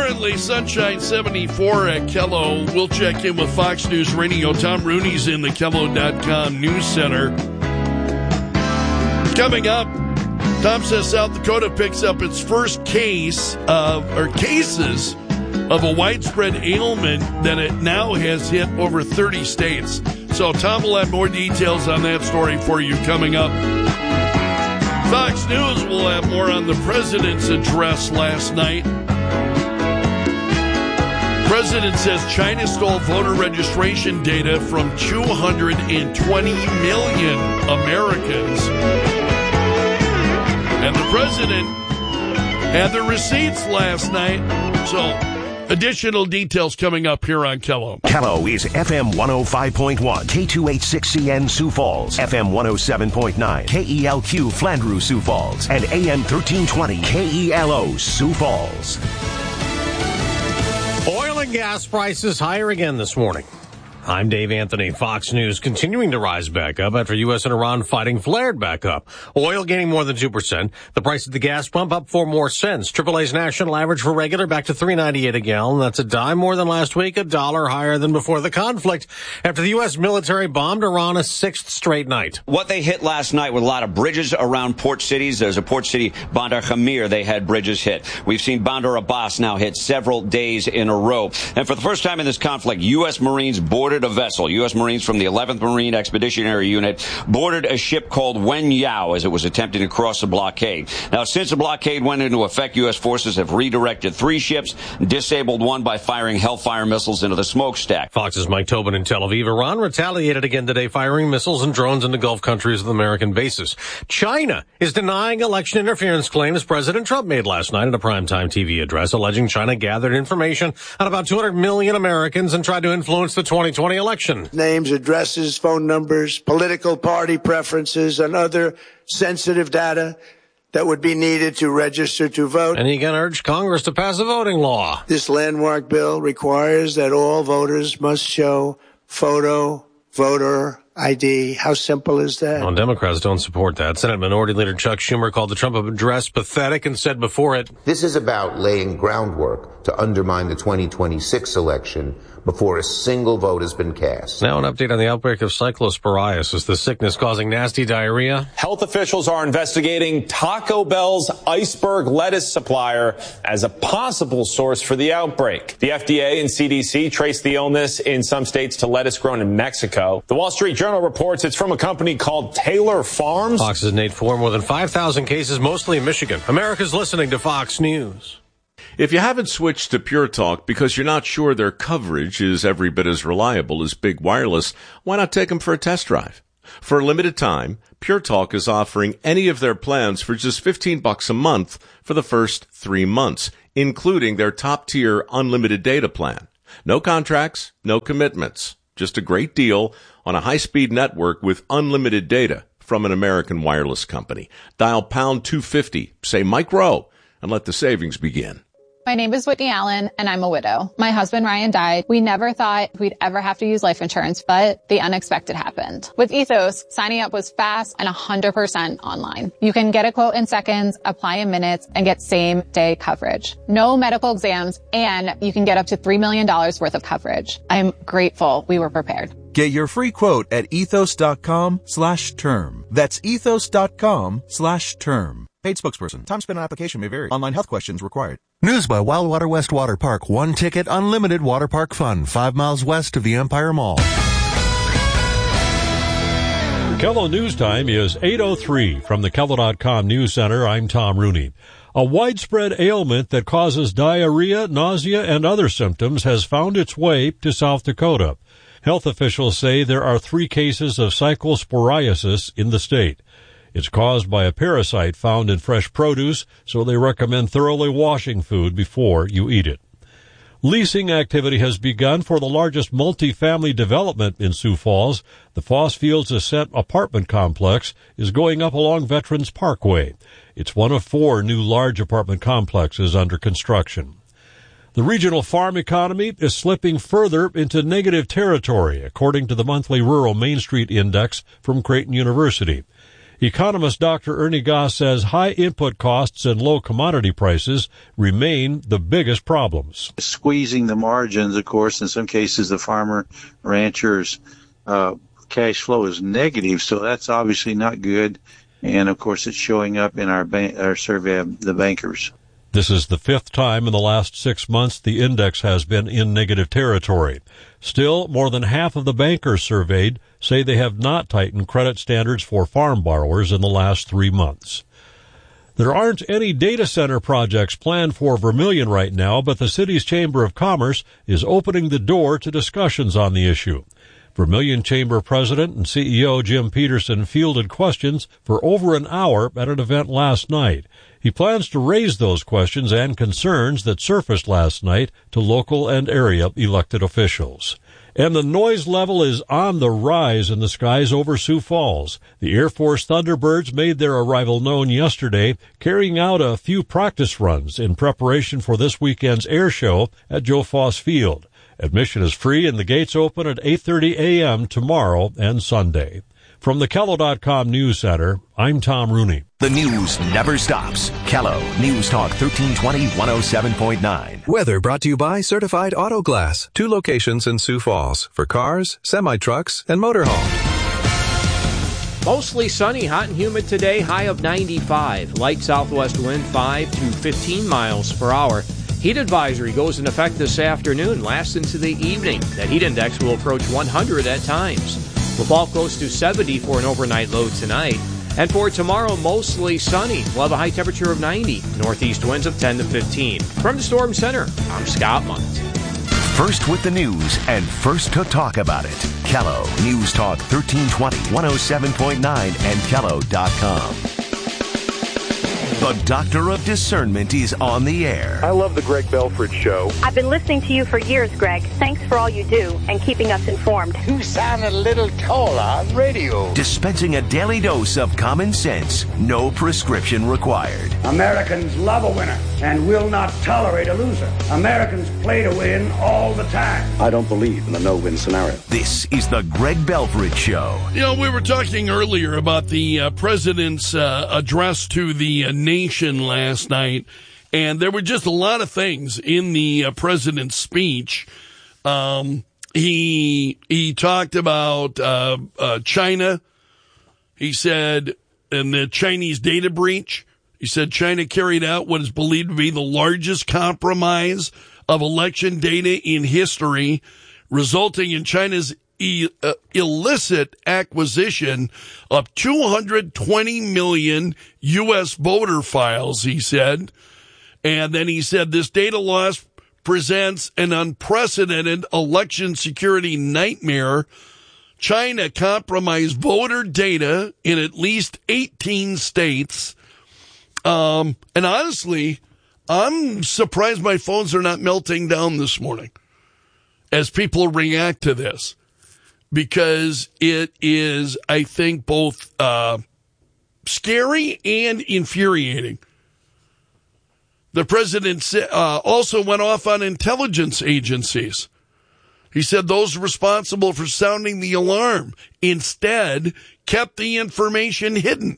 Currently, sunshine 74 at Kello. We'll check in with Fox News Radio. Tom Rooney's in the Kello.com News Center. Coming up, Tom says South Dakota picks up its first cases of a widespread ailment that it now has hit over 30 states. So Tom will have more details on that story for you coming up. Fox News will have more on the president's address last night. President says China stole voter registration data from 220 million Americans. And the president had the receipts last night. So additional details coming up here on Kello. Kello is FM 105.1, K2H6CN Sioux Falls, FM 107.9, KELQ Flandreau Sioux Falls, and AM 1320 KELO Sioux Falls. Oil and gas prices higher again this morning. I'm Dave Anthony. Fox News continuing to rise back up after U.S. and Iran fighting flared back up. Oil gaining more than 2%. The price at the gas pump up 4 more cents. AAA's national average for regular back to $3.98 a gallon. That's a dime more than last week, $1 higher than before the conflict after the U.S. military bombed Iran a 6th straight night. What they hit last night with a lot of bridges around port cities. There's a port city, Bandar Khamir, they had bridges hit. We've seen Bandar Abbas now hit several days in a row. And for the first time in this conflict, U.S. Marines boarded a vessel. U.S. Marines from the 11th Marine Expeditionary Unit boarded a ship called Wen Yao as it was attempting to cross the blockade. Now, since the blockade went into effect, U.S. forces have redirected 3 ships, disabled 1 by firing Hellfire missiles into the smokestack. Fox's Mike Tobin in Tel Aviv. Iran retaliated again today, firing missiles and drones into Gulf countries with American bases. China is denying election interference claims President Trump made last night in a primetime TV address, alleging China gathered information on about 200 million Americans and tried to influence the 2020 election. Names, addresses, phone numbers, political party preferences, and other sensitive data that would be needed to register to vote. And he again urged Congress to pass a voting law. This landmark bill requires that all voters must show photo, voter ID. How simple is that? Well, Democrats don't support that. Senate Minority Leader Chuck Schumer called the Trump address pathetic and said before it, "This is about laying groundwork to undermine the 2026 election before a single vote has been cast." Now an update on the outbreak of cyclosporiasis, the sickness causing nasty diarrhea. Health officials are investigating Taco Bell's iceberg lettuce supplier as a possible source for the outbreak. The FDA and CDC traced the illness in some states to lettuce grown in Mexico. The Wall Street Journal reports it's from a company called Taylor Farms. Fox's Nate Ford, more than 5,000 cases, mostly in Michigan. America's listening to Fox News. If you haven't switched to Pure Talk because you're not sure their coverage is every bit as reliable as Big Wireless, why not take them for a test drive? For a limited time, Pure Talk is offering any of their plans for just $15 a month for the first 3 months, including their top-tier unlimited data plan. No contracts, no commitments. Just a great deal on a high-speed network with unlimited data from an American wireless company. Dial pound 250, say Mike Rowe, and let the savings begin. My name is Whitney Allen, and I'm a widow. My husband, Ryan, died. We never thought we'd ever have to use life insurance, but the unexpected happened. With Ethos, signing up was fast and 100% online. You can get a quote in seconds, apply in minutes, and get same-day coverage. No medical exams, and you can get up to $3 million worth of coverage. I'm grateful we were prepared. Get your free quote at ethos.com/term. That's ethos.com/term. Paid spokesperson. Time spent on application may vary. Online health questions required. News by Wildwater West Water Park. 1 ticket, unlimited water park fun. 5 miles west of the Empire Mall. Kello News Time is 8:03 from the Kello.com News Center. I'm Tom Rooney. A widespread ailment that causes diarrhea, nausea, and other symptoms has found its way to South Dakota. Health officials say there are 3 cases of cyclosporiasis in the state. It's caused by a parasite found in fresh produce, so they recommend thoroughly washing food before you eat it. Leasing activity has begun for the largest multi-family development in Sioux Falls. The Foss Fields Ascent apartment complex is going up along Veterans Parkway. It's one of 4 new large apartment complexes under construction. The regional farm economy is slipping further into negative territory, according to the monthly Rural Main Street Index from Creighton University. Economist Dr. Ernie Goss says high input costs and low commodity prices remain the biggest problems. Squeezing the margins, of course, in some cases the farmer, ranchers, cash flow is negative, so that's obviously not good. And, of course, it's showing up in our survey of the bankers. This is the fifth time in the last 6 months the index has been in negative territory. Still, more than half of the bankers surveyed say they have not tightened credit standards for farm borrowers in the last 3 months. There aren't any data center projects planned for Vermilion right now, but the city's Chamber of Commerce is opening the door to discussions on the issue. Vermilion Chamber President and CEO Jim Peterson fielded questions for over an hour at an event last night. He plans to raise those questions and concerns that surfaced last night to local and area elected officials. And the noise level is on the rise in the skies over Sioux Falls. The Air Force Thunderbirds made their arrival known yesterday, carrying out a few practice runs in preparation for this weekend's air show at Joe Foss Field. Admission is free and the gates open at 8:30 a.m. tomorrow and Sunday. From the Kello.com News Center, I'm Tom Rooney. The news never stops. Kello News Talk 1320 107.9. Weather brought to you by Certified Auto Glass. 2 locations in Sioux Falls for cars, semi-trucks, and motorhomes. Mostly sunny, hot and humid today, high of 95. Light southwest wind 5 to 15 miles per hour. Heat advisory goes in effect this afternoon, lasts into the evening. That heat index will approach 100 at times. We'll fall close to 70 for an overnight low tonight. And for tomorrow, mostly sunny. We'll have a high temperature of 90. Northeast winds of 10 to 15. From the Storm Center, I'm Scott Mont. First with the news and first to talk about it. Kello News Talk 1320 107.9 and Kello.com. The Doctor of Discernment is on the air. I love the Greg Belford Show. I've been listening to you for years, Greg. Thanks for all you do and keeping us informed. You sound a little tall on radio. Dispensing a daily dose of common sense, no prescription required. Americans love a winner and will not tolerate a loser. Americans play to win all the time. I don't believe in the no-win scenario. This is the Greg Belford Show. You know, we were talking earlier about the president's address to the nation last night, and there were just a lot of things in the president's speech. He talked about China. He said, in the Chinese data breach, he said China carried out what is believed to be the largest compromise of election data in history, resulting in China's illicit acquisition of 220 million U.S. voter files, he said. And then he said this data loss presents an unprecedented election security nightmare. China compromised voter data in at least 18 states. And honestly, I'm surprised my phones are not melting down this morning as people react to this, because it is, I think, both scary and infuriating. The president also went off on intelligence agencies. He said those responsible for sounding the alarm instead kept the information hidden.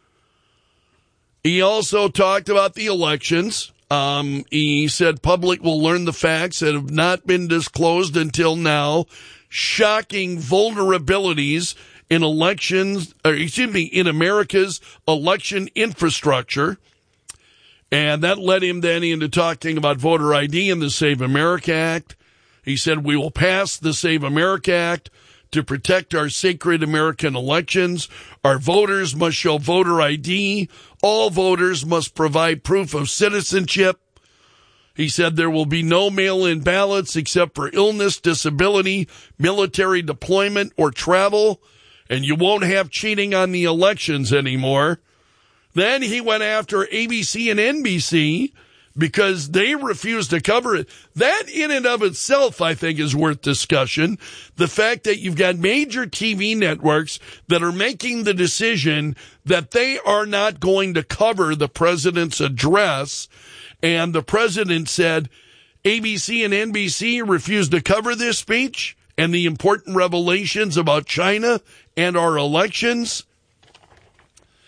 He also talked about the elections. He said public will learn the facts that have not been disclosed until now. Shocking vulnerabilities in in America's election infrastructure. And that led him then into talking about voter ID and the Save America Act. He said, we will pass the Save America Act to protect our sacred American elections. Our voters must show voter ID. All voters must provide proof of citizenship. He said there will be no mail-in ballots except for illness, disability, military deployment, or travel. And you won't have cheating on the elections anymore. Then he went after ABC and NBC because they refused to cover it. That in and of itself, I think, is worth discussion. The fact that you've got major TV networks that are making the decision that they are not going to cover the president's address. And the president said ABC and NBC refused to cover this speech and the important revelations about China and our elections.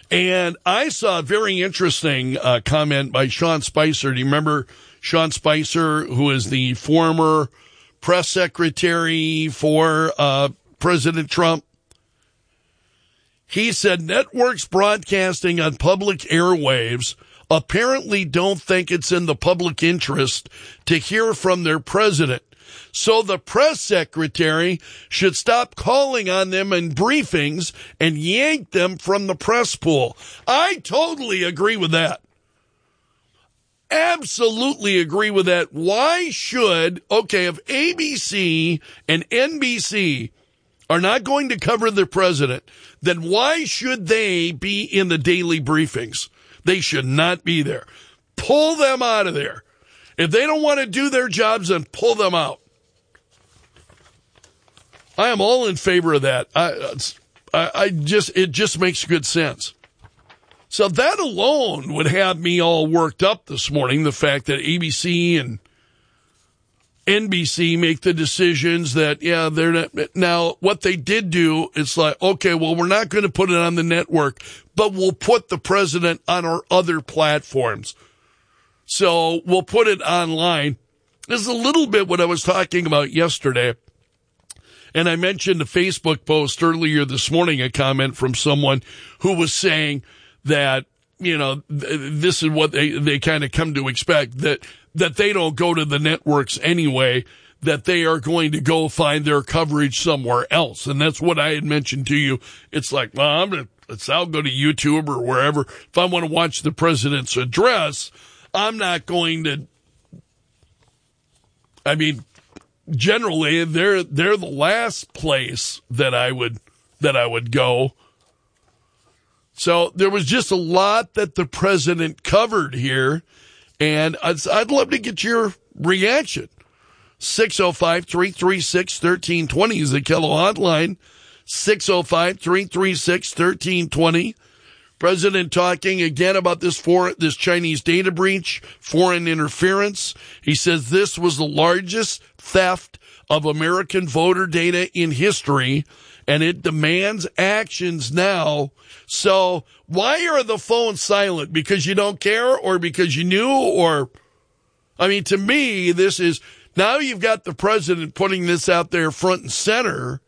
And I saw a very interesting comment by Sean Spicer. Do you remember Sean Spicer, who is the former press secretary for President Trump? He said networks broadcasting on public airwaves apparently don't think it's in the public interest to hear from their president. So the press secretary should stop calling on them in briefings and yank them from the press pool. I totally agree with that. Absolutely agree with that. Why should, if ABC and NBC are not going to cover the president, then why should they be in the daily briefings? They should not be there. Pull them out of there. If they don't want to do their jobs, then pull them out. I am all in favor of that. It just makes good sense. So that alone would have me all worked up this morning, the fact that ABC and NBC make the decisions that, they're not. Now, what they did do, it's like, we're not going to put it on the network, but we'll put the president on our other platforms. So we'll put it online. This is a little bit what I was talking about yesterday. And I mentioned a Facebook post earlier this morning, a comment from someone who was saying that, this is what they kind of come to expect, that they don't go to the networks anyway, that they are going to go find their coverage somewhere else. And that's what I had mentioned to you. It's like, I'll go to YouTube or wherever. If I want to watch the president's address, I'm not going to, generally, they're the last place that I would go. So there was just a lot that the president covered here, and I'd love to get your reaction. 605-336-1320 is the Kello hotline. 605-336-1320. President talking again about this Chinese data breach, foreign interference. He says this was the largest theft of American voter data in history, and it demands actions now. So why are the phones silent? Because you don't care, or because you knew? Or, to me, this is, now you've got the president putting this out there front and center.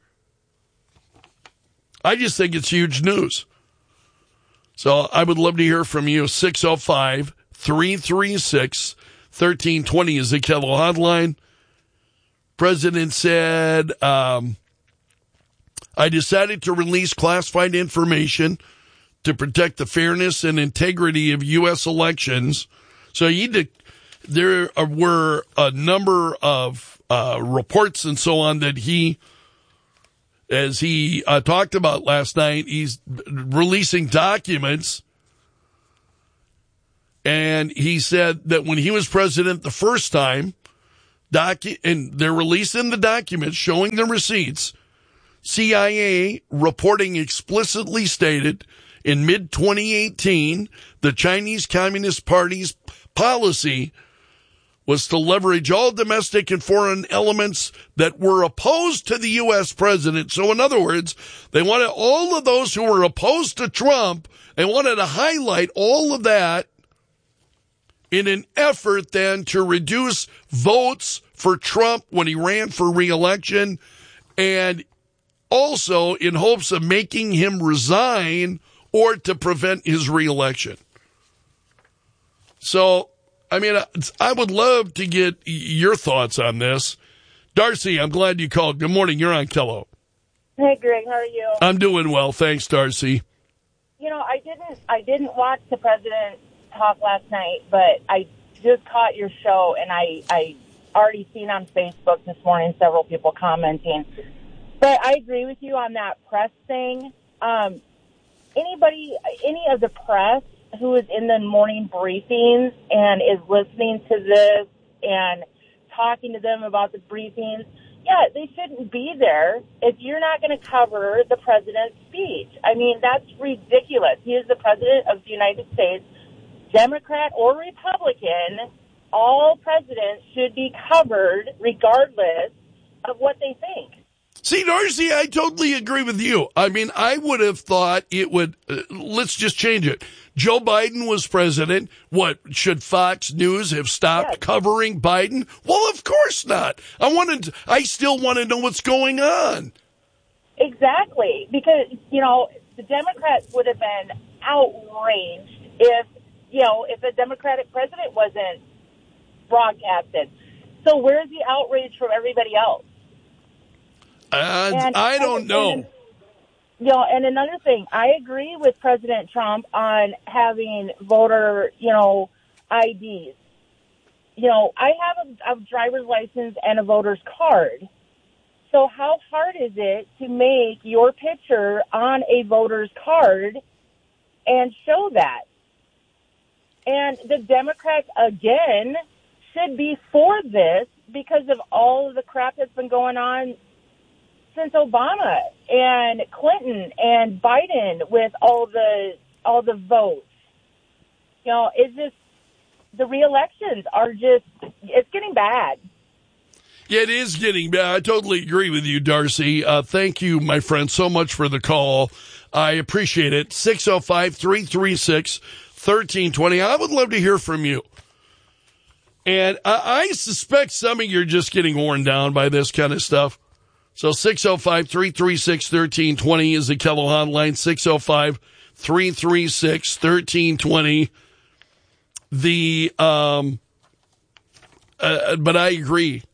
I just think it's huge news. So I would love to hear from you. 605-336-1320 is the Kello hotline. President said, I decided to release classified information to protect the fairness and integrity of U.S. elections. So there were a number of reports and so on that as he talked about last night, he's releasing documents. And he said that when he was president the first time, and they're releasing the documents showing the receipts, CIA reporting explicitly stated in mid-2018, the Chinese Communist Party's policy was to leverage all domestic and foreign elements that were opposed to the U.S. president. So in other words, they wanted all of those who were opposed to Trump, they wanted to highlight all of that in an effort then to reduce votes for Trump when he ran for re-election, and also in hopes of making him resign or to prevent his re-election. So, I would love to get your thoughts on this. Darcy, I'm glad you called. Good morning. You're on Kello. Hey, Greg. How are you? I'm doing well. Thanks, Darcy. I didn't watch the president talk last night, but I just caught your show, and I already seen on Facebook this morning several people commenting. But I agree with you on that press thing. Any of the press who is in the morning briefings and is listening to this and talking to them about the briefings, they shouldn't be there if you're not going to cover the president's speech. That's ridiculous. He is the president of the United States, Democrat or Republican. All presidents should be covered regardless of what they think. See, Darcy, I totally agree with you. I mean, I would have thought it would, let's just change it. Joe Biden was president. What, should Fox News have stopped covering Biden? Well, of course not. I still want to know what's going on. Exactly. Because, the Democrats would have been outraged if a Democratic president wasn't broadcasted. So where's the outrage from everybody else? I don't know. And another thing, I agree with President Trump on having voter, IDs. I have a driver's license and a voter's card. So how hard is it to make your picture on a voter's card and show that? And the Democrats, again, should be for this because of all of the crap that's been going on since Obama and Clinton and Biden with all the votes. It's just the re-elections are it's getting bad. Yeah, it is getting bad. I totally agree with you, Darcy. Thank you, my friend, so much for the call. I appreciate it. 605-336-1320. I would love to hear from you. And I suspect some of you are just getting worn down by this kind of stuff. So 605-336-1320 is the Kello hotline, 605-336-1320. But I agree.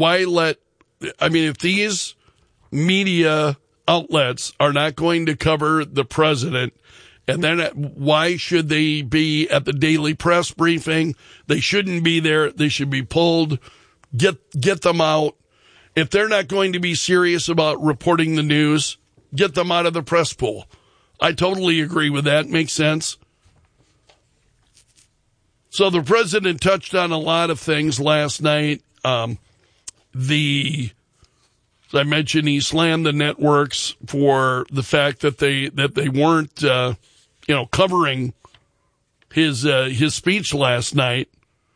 If these media outlets are not going to cover the president, and then why should they be at the daily press briefing? They shouldn't be there. They should be pulled. Get them out. If they're not going to be serious about reporting the news, get them out of the press pool. I totally agree with that. Makes sense. So the president touched on a lot of things last night. As I mentioned, he slammed the networks for the fact that they weren't, covering his speech last night.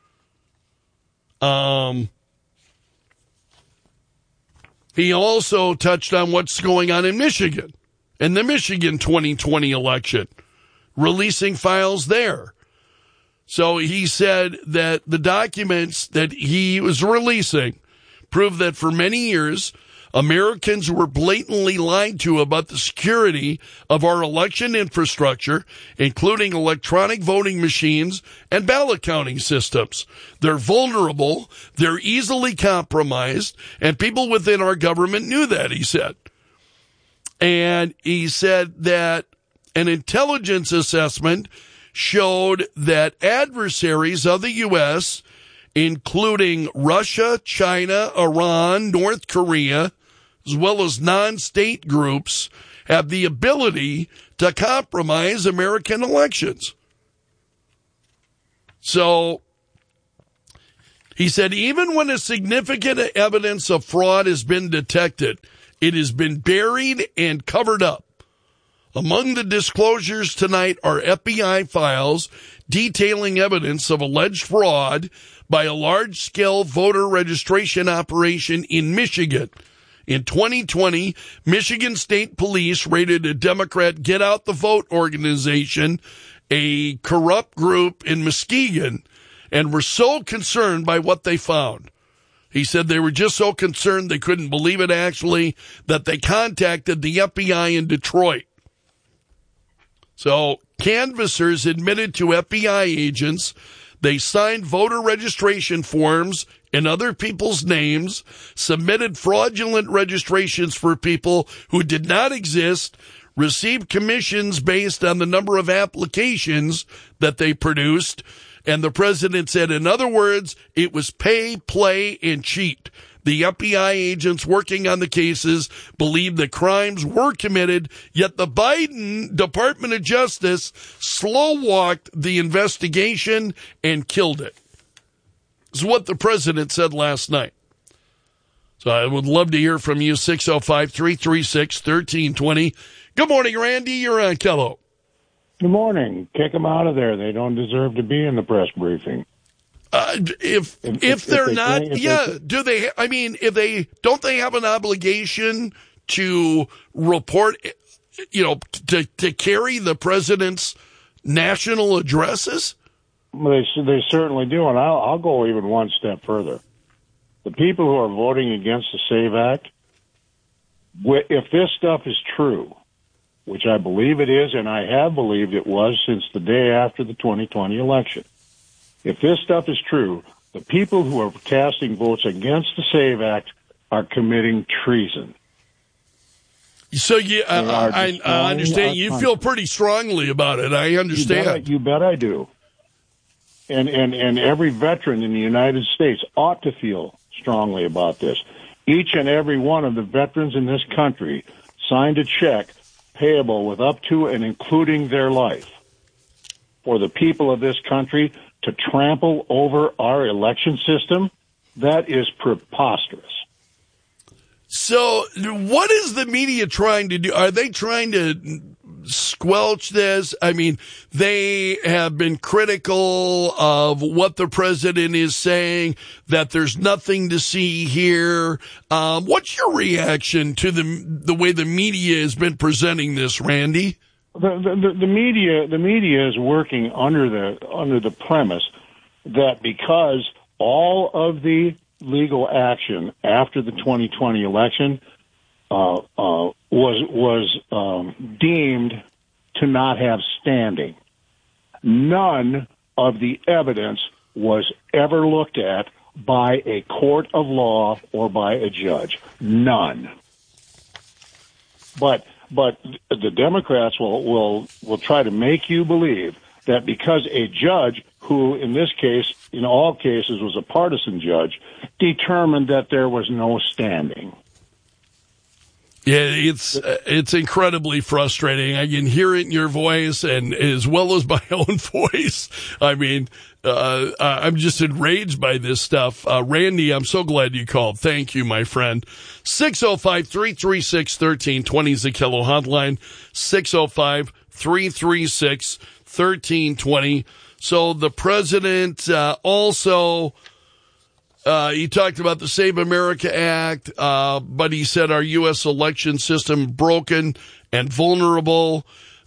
He also touched on what's going on in Michigan, in the Michigan 2020 election, releasing files there. So he said that the documents that he was releasing prove that for many years, Americans were blatantly lied to about the security of our election infrastructure, including electronic voting machines and ballot counting systems. They're vulnerable, they're easily compromised, and people within our government knew that, he said. And he said that an intelligence assessment showed that adversaries of the U.S., including Russia, China, Iran, North Korea, as well as non-state groups, have the ability to compromise American elections. So he said, even when a significant evidence of fraud has been detected, it has been buried and covered up. Among the disclosures tonight are FBI files detailing evidence of alleged fraud by a large-scale voter registration operation in Michigan. In 2020, Michigan State Police raided a Democrat Get Out the Vote organization, a corrupt group in Muskegon, and were so concerned by what they found. He said they were just so concerned they couldn't believe it actually, that they contacted the FBI in Detroit. So canvassers admitted to FBI agents they signed voter registration forms in other people's names, submitted fraudulent registrations for people who did not exist, received commissions based on the number of applications that they produced. And the president said, in other words, it was pay, play, and cheat. The FBI agents working on the cases believed that crimes were committed, yet the Biden Department of Justice slow-walked the investigation and killed it. This is what the president said last night. So I would love to hear from you, 605-336-1320. Good morning, Randy. You're on Kello. Good morning. Kick them out of there. They don't deserve to be in the press briefing. If they're not, do they? I mean, don't they have an obligation to report, to carry the president's national addresses? They certainly do, and I'll go even one step further. The people who are voting against the SAVE Act, if this stuff is true, which I believe it is, and I have believed it was since the day after the 2020 election, if this stuff is true, the people who are casting votes against the SAVE Act are committing treason. So I understand. You feel pretty strongly about it. I understand. You bet I do. And every veteran in the United States ought to feel strongly about this. Each and every one of the veterans in this country signed a check payable with up to and including their life for the people of this country to trample over our election system. That is preposterous. So what is the media trying to do? Are they trying to squelch this? I mean, they have been critical of what the president is saying, that there's nothing to see here. What's your reaction to the way the media has been presenting this, Randy? The media is working under the premise that because all of the legal action after the 2020 election was deemed to not have standing. None of the evidence was ever looked at by a court of law or by a judge. None. But the Democrats will try to make you believe that because a judge, who in this case, in all cases, was a partisan judge, determined that there was no standing. Yeah, it's incredibly frustrating. I can hear it in your voice, and as well as my own voice. I mean, I'm just enraged by this stuff. Randy, I'm so glad you called. Thank you, my friend. 605-336-1320 is the Kello hotline. 605-336-1320. So the president also, he talked about the Save America Act, but he said our U.S. election system broken and vulnerable.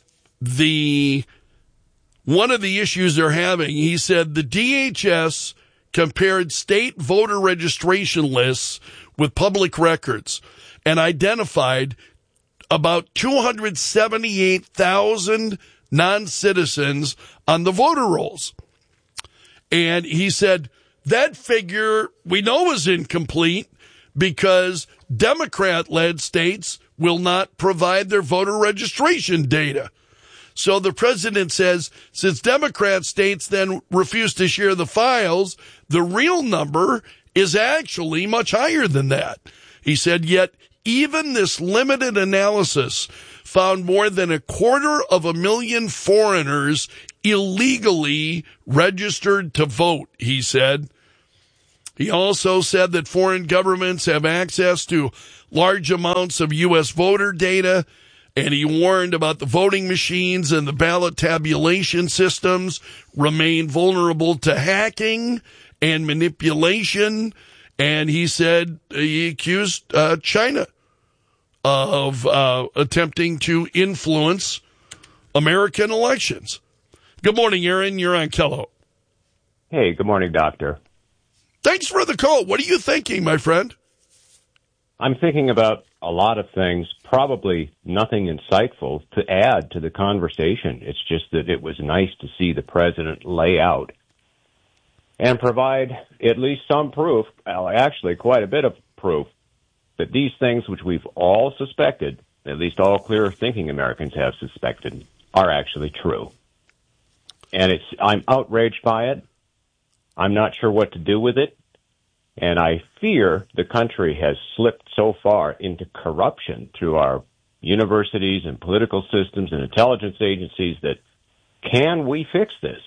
One of the issues they're having, he said the DHS compared state voter registration lists with public records and identified about 278,000 non-citizens on the voter rolls. And he said that figure we know is incomplete because Democrat-led states will not provide their voter registration data. So the president says, since Democrat states then refuse to share the files, the real number is actually much higher than that. He said, yet even this limited analysis found more than 250,000 foreigners illegally registered to vote, he said. He also said that foreign governments have access to large amounts of U.S. voter data, and he warned about the voting machines and the ballot tabulation systems remain vulnerable to hacking and manipulation. And he said he accused China of attempting to influence American elections. Good morning, Aaron. You're on Kello. Hey, good morning, Doctor. Thanks for the call. What are you thinking, my friend? I'm thinking about a lot of things, probably nothing insightful to add to the conversation. It's just that it was nice to see the president lay out and provide at least some proof, actually quite a bit of proof, that these things which we've all suspected, at least all clear-thinking Americans have suspected, are actually true. And I'm outraged by it. I'm not sure what to do with it. And I fear the country has slipped so far into corruption through our universities and political systems and intelligence agencies that can we fix this?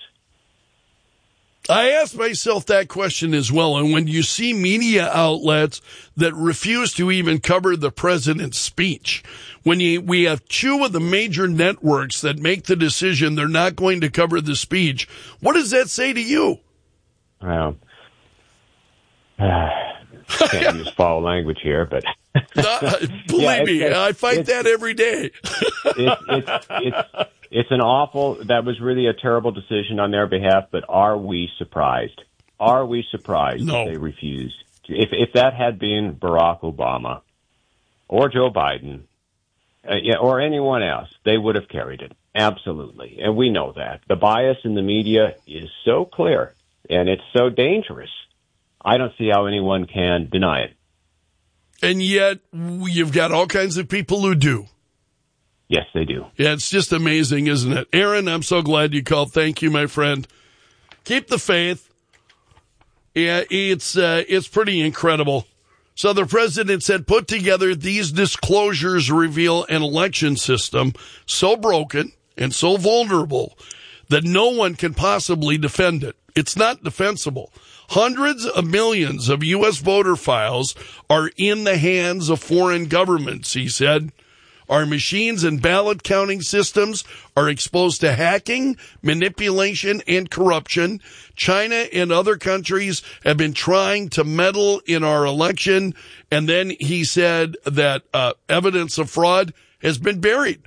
I asked myself that question as well. And when you see media outlets that refuse to even cover the president's speech, when we have two of the major networks that make the decision they're not going to cover the speech, what does that say to you? Well, can't use foul language here, but Believe me, I fight that every day. It's an awful, that was really a terrible decision on their behalf, but are we surprised? Are we surprised that they refused? If that had been Barack Obama or Joe Biden or anyone else, they would have carried it. Absolutely. And we know that. The bias in the media is so clear, and it's so dangerous. I don't see how anyone can deny it. And yet, you've got all kinds of people who do. Yes, they do. Yeah, it's just amazing, isn't it? Aaron, I'm so glad you called. Thank you, my friend. Keep the faith. Yeah, it's pretty incredible. So the president said, put together these disclosures reveal an election system so broken and so vulnerable that no one can possibly defend it. It's not defensible. Hundreds of millions of U.S. voter files are in the hands of foreign governments, he said. Our machines and ballot counting systems are exposed to hacking, manipulation, and corruption. China and other countries have been trying to meddle in our election. And then he said that evidence of fraud has been buried.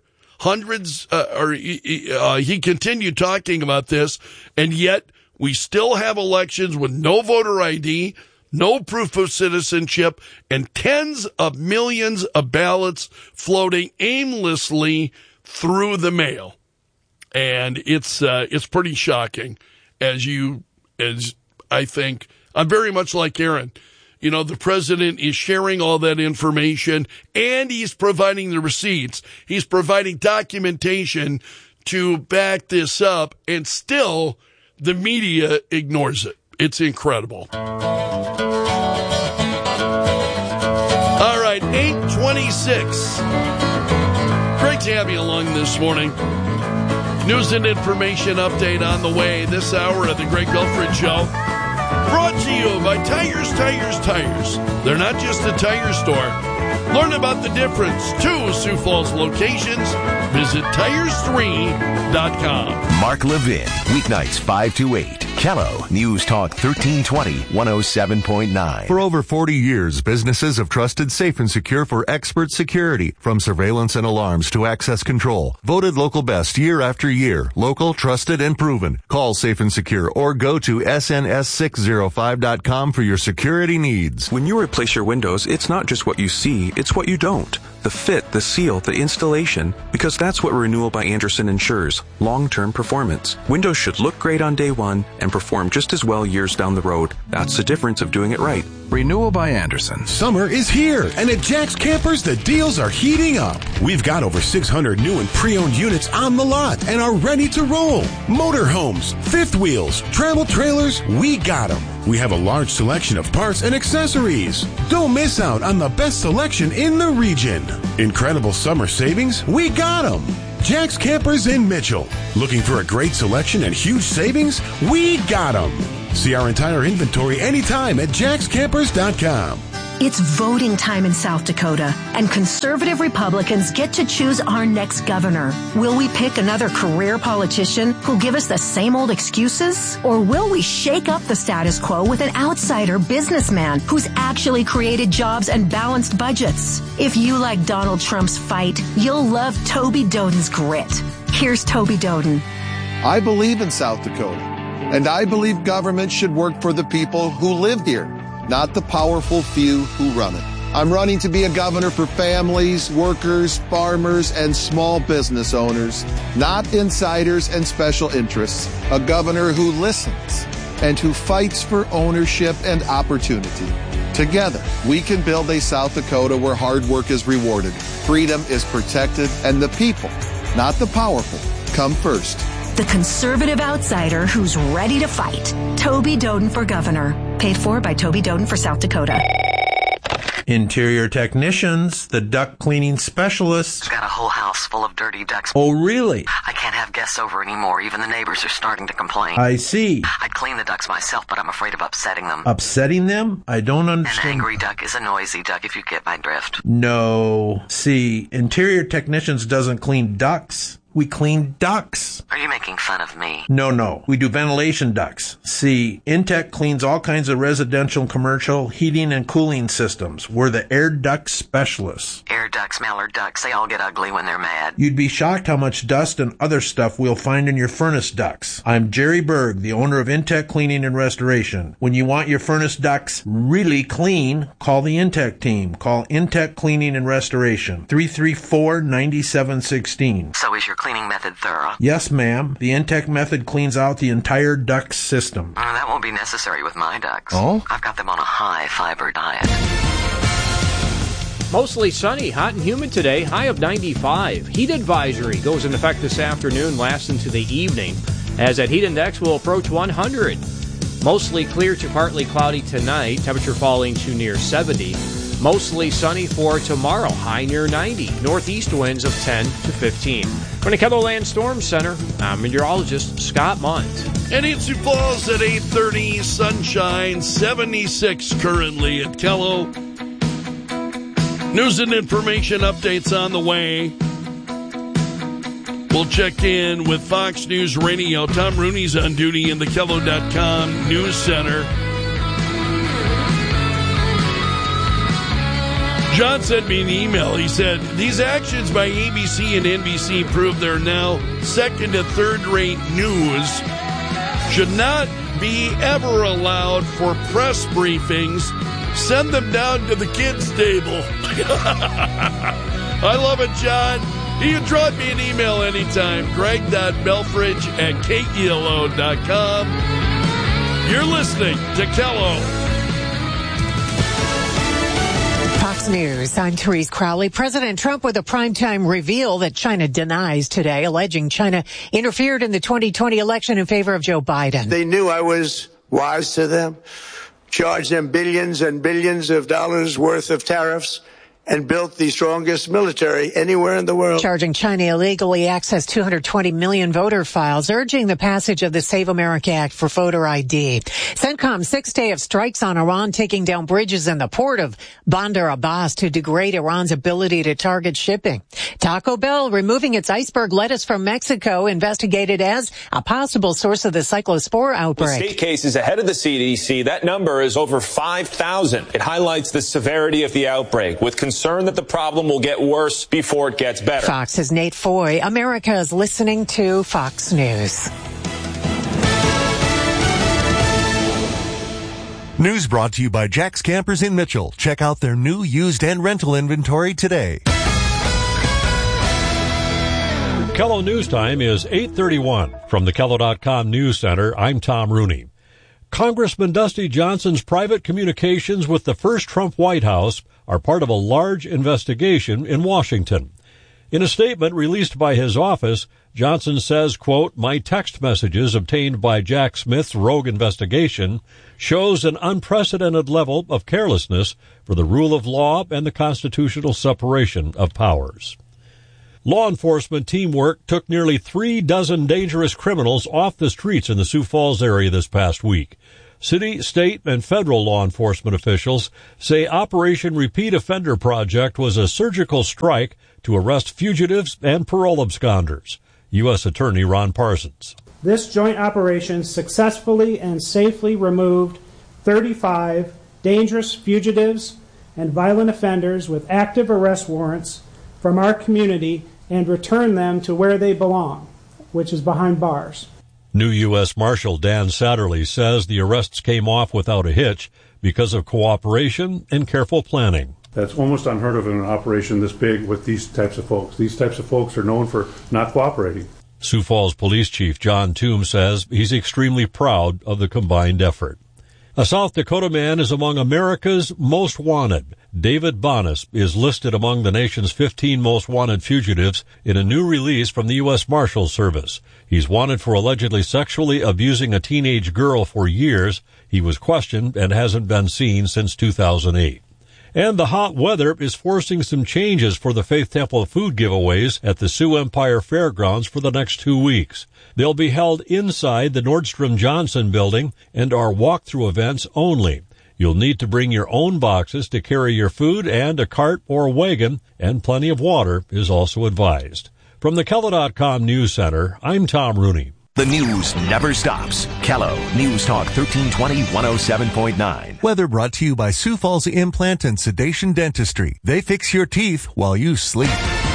He continued talking about this, and yet we still have elections with no voter ID, no proof of citizenship, and tens of millions of ballots floating aimlessly through the mail. And it's pretty shocking, as I think. I'm very much like Aaron. You know, the president is sharing all that information, and he's providing the receipts. He's providing documentation to back this up, and still the media ignores it. It's incredible. All right, 8:26. Great to have you along this morning. News and information update on the way this hour of the Greg Belford Show. Brought to you by Tires. They're not just a tire store. Learn about the difference. 2 Sioux Falls locations. Visit tires3.com. Mark Levin, weeknights 5 to 8. Kello News Talk 1320, 107.9. For over 40 years, businesses have trusted Safe and Secure for expert security, from surveillance and alarms to access control. Voted local best year after year. Local, trusted, and proven. Call Safe and Secure or go to sns605.com for your security needs. When you replace your windows, it's not just what you see, it's what you don't. The fit, the seal, the installation, because that's what Renewal by Andersen ensures, long-term performance. Windows should look great on day one and perform just as well years down the road. That's the difference of doing it right. Renewal by Andersen. Summer is here, and at Jack's Campers, the deals are heating up. We've got over 600 new and pre-owned units on the lot and are ready to roll. Motorhomes, fifth wheels, travel trailers, we got them. We have a large selection of parts and accessories. Don't miss out on the best selection in the region. Incredible summer savings, we got them. Jack's Campers in Mitchell. Looking for a great selection and huge savings? We got them. See our entire inventory anytime at jackscampers.com. It's voting time in South Dakota, and conservative Republicans get to choose our next governor. Will we pick another career politician who'll give us the same old excuses? Or will we shake up the status quo with an outsider businessman who's actually created jobs and balanced budgets? If you like Donald Trump's fight, you'll love Toby Doden's grit. Here's Toby Doden. I believe in South Dakota, and I believe government should work for the people who live here, not the powerful few who run it. I'm running to be a governor for families, workers, farmers, and small business owners, not insiders and special interests. A governor who listens and who fights for ownership and opportunity. Together, we can build a South Dakota where hard work is rewarded, freedom is protected, and the people, not the powerful, come first. The conservative outsider who's ready to fight. Toby Doden for governor. Paid for by Toby Doden for South Dakota. Interior technicians, the duct cleaning specialists. Got a whole house full of dirty ducts. Oh, really? I can't have guests over anymore. Even the neighbors are starting to complain. I see. I'd clean the ducts myself, but I'm afraid of upsetting them. Upsetting them? I don't understand. An angry duck is a noisy duck, if you get my drift. No. See, interior technicians doesn't clean ducts. We clean ducts. Are you making fun of me? No. We do ventilation ducts. See, Intech cleans all kinds of residential and commercial heating and cooling systems. We're the air duct specialists. Air ducts, mallard ducks, they all get ugly when they're mad. You'd be shocked how much dust and other stuff we'll find in your furnace ducts. I'm Jerry Berg, the owner of Intech Cleaning and Restoration. When you want your furnace ducts really clean, call the Intech team. Call Intech Cleaning and Restoration, 334-9716. So is your cleaning method thorough? Yes, ma'am. The Intech method cleans out the entire duct system. That won't be necessary with my ducks. Oh? I've got them on a high-fiber diet. Mostly sunny, hot and humid today, high of 95. Heat advisory goes into effect this afternoon, lasts into the evening, as that heat index will approach 100. Mostly clear to partly cloudy tonight, temperature falling to near 70. Mostly sunny for tomorrow, high near 90. Northeast winds of 10 to 15. From the KELOLAND Storm Center, I'm meteorologist Scott Munt. And in Sioux Falls at 8:30, sunshine, 76 currently at Kello. News and information updates on the way. We'll check in with Fox News Radio. Tom Rooney's on duty in the Kello.com News Center. John sent me an email. He said, these actions by ABC and NBC prove they're now second to third-rate news. Should not be ever allowed for press briefings. Send them down to the kids' table. I love it, John. You can drop me an email anytime. Greg.Belfridge@KELO.com. You're listening to Kello. Fox News, I'm Therese Crowley. President Trump with a primetime reveal that China denies today, alleging China interfered in the 2020 election in favor of Joe Biden. They knew I was wise to them, charged them billions and billions of dollars worth of tariffs, and built the strongest military anywhere in the world. Charging China illegally accessed 220 million voter files, urging the passage of the Save America Act for voter ID. CENTCOM's sixth day of strikes on Iran, taking down bridges in the port of Bandar Abbas to degrade Iran's ability to target shipping. Taco Bell removing its iceberg lettuce from Mexico, investigated as a possible source of the cyclospore outbreak. With state cases ahead of the CDC, that number is over 5,000. It highlights the severity of the outbreak, with concern that the problem will get worse before it gets better. Fox's Nate Foy. America is listening to Fox News. News brought to you by Jack's Campers in Mitchell. Check out their new used and rental inventory today. Kello News Time is 8:31. From the Kello.com News Center, I'm Tom Rooney. Congressman Dusty Johnson's private communications with the first Trump White House are part of a large investigation in Washington. In a statement released by his office, Johnson says, quote, "My text messages obtained by Jack Smith's rogue investigation shows an unprecedented level of carelessness for the rule of law and the constitutional separation of powers." Law enforcement teamwork took nearly 36 dangerous criminals off the streets in the Sioux Falls area this past week. City, state, and federal law enforcement officials say Operation Repeat Offender Project was a surgical strike to arrest fugitives and parole absconders. U.S. Attorney Ron Parsons. This joint operation successfully and safely removed 35 dangerous fugitives and violent offenders with active arrest warrants from our community and returned them to where they belong, which is behind bars. New U.S. Marshal Dan Satterley says the arrests came off without a hitch because of cooperation and careful planning. That's almost unheard of in an operation this big with these types of folks. These types of folks are known for not cooperating. Sioux Falls Police Chief John Toome says he's extremely proud of the combined effort. A South Dakota man is among America's most wanted. David Bonas is listed among the nation's 15 most wanted fugitives in a new release from the U.S. Marshals Service. He's wanted for allegedly sexually abusing a teenage girl for years. He was questioned and hasn't been seen since 2008. And the hot weather is forcing some changes for the Faith Temple food giveaways at the Sioux Empire Fairgrounds for the next 2 weeks. They'll be held inside the Nordstrom Johnson building and are walk-through events only. You'll need to bring your own boxes to carry your food and a cart or wagon, and plenty of water is also advised. From the Kello.com News Center, I'm Tom Rooney. The news never stops. Kello News Talk 1320 107.9. Weather brought to you by Sioux Falls Implant and Sedation Dentistry. They fix your teeth while you sleep.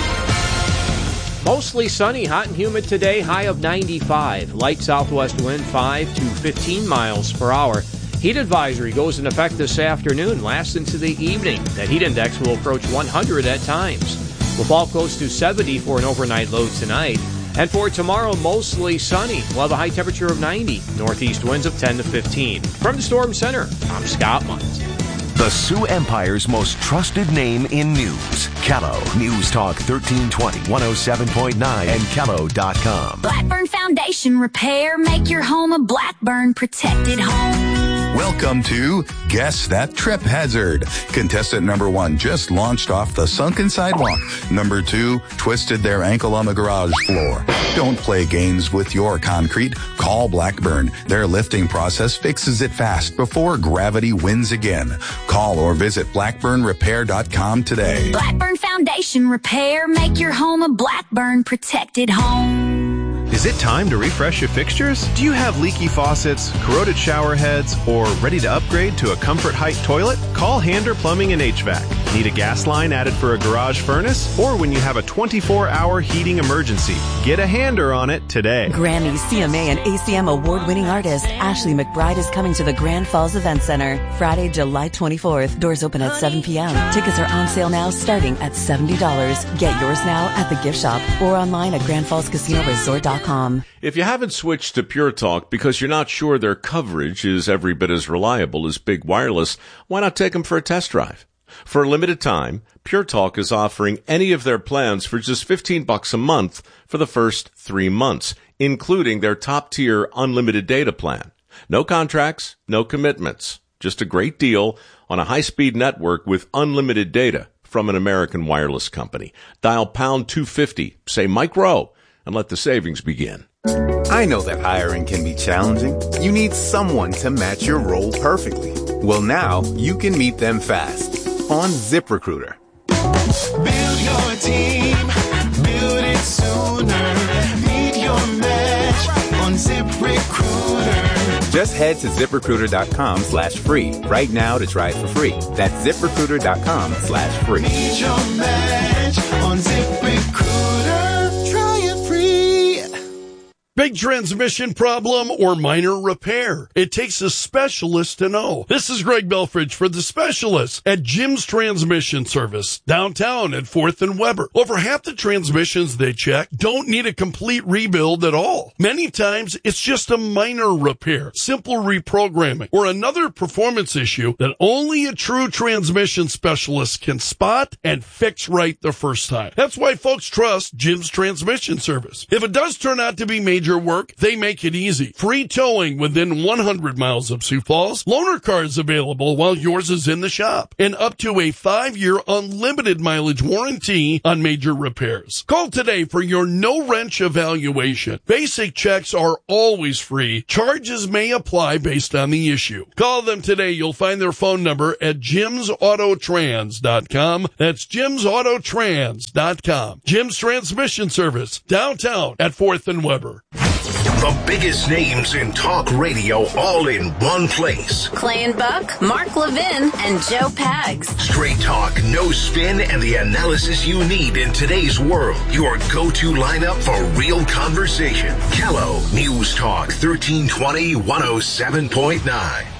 Mostly sunny, hot and humid today, high of 95. Light southwest wind 5 to 15 miles per hour. Heat advisory goes into effect this afternoon, lasts into the evening. That heat index will approach 100 at times. We'll fall close to 70 for an overnight low tonight. And for tomorrow, mostly sunny. We'll have a high temperature of 90. Northeast winds of 10 to 15. From the Storm Center, I'm Scott Muntz. The Sioux Empire's most trusted name in news. Kello News Talk 1320 107.9 and Kello.com. Blackburn Foundation Repair. Make your home a Blackburn protected home. Welcome to Guess That Trip Hazard. Contestant number 1 just launched off the sunken sidewalk. Number 2 twisted their ankle on the garage floor. Don't play games with your concrete. Call Blackburn. Their lifting process fixes it fast before gravity wins again. Call or visit blackburnrepair.com today. Blackburn Foundation Repair. Make your home a Blackburn protected home. Is it time to refresh your fixtures? Do you have leaky faucets, corroded shower heads, or ready to upgrade to a Comfort Height toilet? Call Hander Plumbing and HVAC. Need a gas line added for a garage furnace? Or when you have a 24-hour heating emergency? Get a Hander on it today. Grammy, CMA, and ACM award-winning artist Ashley McBride is coming to the Grand Falls Event Center Friday, July 24th. Doors open at 7 p.m. Tickets are on sale now starting at $70. Get yours now at the gift shop or online at GrandFallsCasinoResort.com. If you haven't switched to Pure Talk because you're not sure their coverage is every bit as reliable as Big Wireless, why not take them for a test drive? For a limited time, Pure Talk is offering any of their plans for just $15 a month for the first 3 months, including their top-tier unlimited data plan. No contracts, no commitments, just a great deal on a high-speed network with unlimited data from an American wireless company. Dial pound 250, say Mike Rowe, and let the savings begin. I know that hiring can be challenging. You need someone to match your role perfectly. Well, now you can meet them fast on ZipRecruiter. Build your team, build it sooner. Meet your match on ZipRecruiter. Just head to ZipRecruiter.com/free right now to try it for free. That's ZipRecruiter.com/free. Meet your match on ZipRecruiter. Big transmission problem or minor repair? It takes a specialist to know. This is Greg Belfridge for The Specialist at Jim's Transmission Service, downtown at 4th and Weber. Over half the transmissions they check don't need a complete rebuild at all. Many times, it's just a minor repair, simple reprogramming, or another performance issue that only a true transmission specialist can spot and fix right the first time. That's why folks trust Jim's Transmission Service. If it does turn out to be major work, they make it easy. Free towing within 100 miles of Sioux Falls. Loaner cars available while yours is in the shop. And up to a 5-year unlimited mileage warranty on major repairs. Call today for your no-wrench evaluation. Basic checks are always free. Charges may apply based on the issue. Call them today. You'll find their phone number at jimsautotrans.com. That's jimsautotrans.com. Jim's Transmission Service, downtown at 4th and Weber. The biggest names in talk radio all in one place. Clay and Buck, Mark Levin, and Joe Pags. Straight talk, no spin, and the analysis you need in today's world. Your go-to lineup for real conversation. Kello News Talk 1320 107.9.